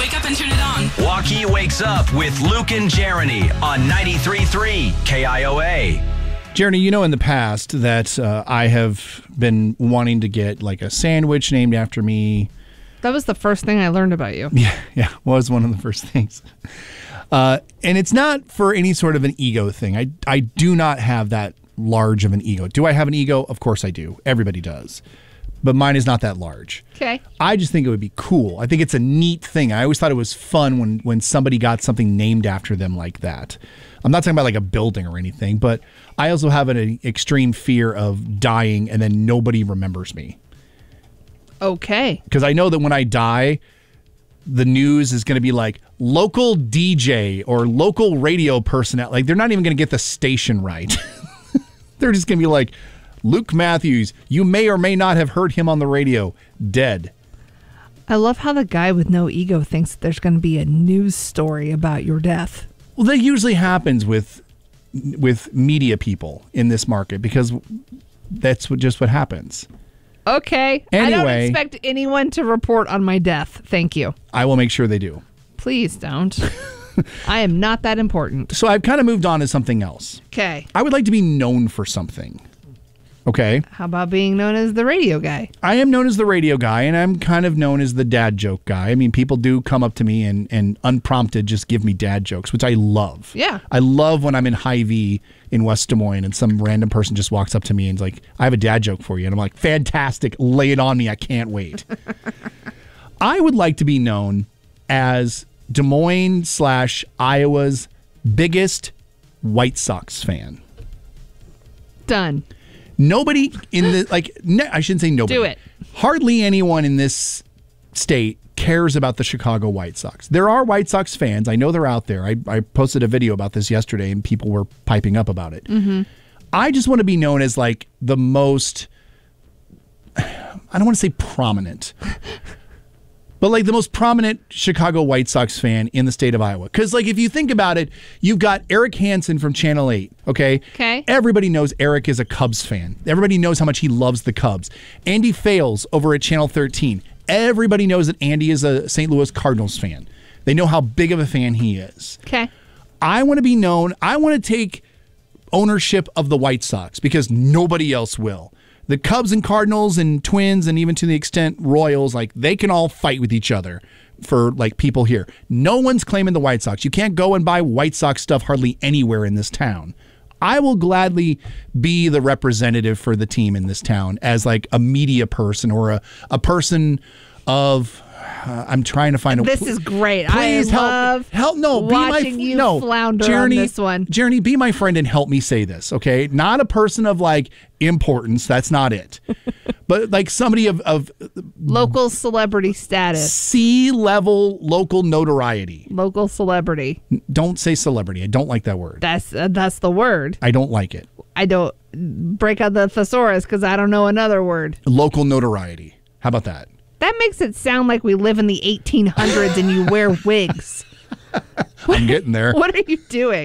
Wake up and turn it on. Waukee Wakes Up with Luke and Jeremy on 93.3 KIOA. Jeremy, you know in the past that I have been wanting to get like a sandwich named after me. That was the first thing I learned about you. Yeah, was one of the first things. And it's not for any sort of an ego thing. I do not have that large of an ego. Do I have an ego? Of course I do. Everybody does. But mine is not that large. Okay. I just think it would be cool. I think it's a neat thing. I always thought it was fun when somebody got something named after them like that. I'm not talking about like a building or anything, but I also have an extreme fear of dying and then nobody remembers me. Okay. Because I know that when I die, the news is going to be like local DJ or local radio personnel. Like they're not even going to get the station right. They're just going to be like, Luke Matthews, you may or may not have heard him on the radio, dead. I love how the guy with no ego thinks that there's going to be a news story about your death. Well, that usually happens with media people in this market because that's just what happens. Okay. Anyway, I don't expect anyone to report on my death. Thank you. I will make sure they do. Please don't. I am not that important. So I've kind of moved on to something else. Okay. I would like to be known for something. Okay. How about being known as the radio guy? I am known as the radio guy, and I'm kind of known as the dad joke guy. I mean, people do come up to me and unprompted just give me dad jokes, which I love. Yeah. I love when I'm in Hy-Vee in West Des Moines and some random person just walks up to me and is like, I have a dad joke for you. And I'm like, fantastic. Lay it on me. I can't wait. I would like to be known as Des Moines / Iowa's biggest White Sox fan. Done. Nobody in the, I shouldn't say nobody. Do it. Hardly anyone in this state cares about the Chicago White Sox. There are White Sox fans. I know they're out there. I posted a video about this yesterday and people were piping up about it. Mm-hmm. I just want to be known as like the most, I don't want to say prominent, but like the most prominent Chicago White Sox fan in the state of Iowa. Because like if you think about it, you've got Eric Hansen from Channel 8, okay? Okay. Everybody knows Eric is a Cubs fan. Everybody knows how much he loves the Cubs. Andy Fales over at Channel 13. Everybody knows that Andy is a St. Louis Cardinals fan. They know how big of a fan he is. Okay. I want to be known. I want to take ownership of the White Sox because nobody else will. The Cubs and Cardinals and Twins and even to the extent Royals, like they can all fight with each other for like people here. No one's claiming the White Sox. You can't go and buy White Sox stuff hardly anywhere in this town. I will gladly be the representative for the team in this town as like a media person or a person of... I'm trying to find a... This is great. Please I love help. No, watching be my... you no, flounder Jeremy, on this one. Jeremy, be my friend and help me say this, okay? Not a person of like importance. That's not it. But like somebody of local celebrity status. C-level local notoriety. Local celebrity. Don't say celebrity. I don't like that word. That's the word. I don't like it. I don't break out the thesaurus because I don't know another word. Local notoriety. How about that? That makes it sound like we live in the 1800s and you wear wigs. I'm getting there. What are you doing?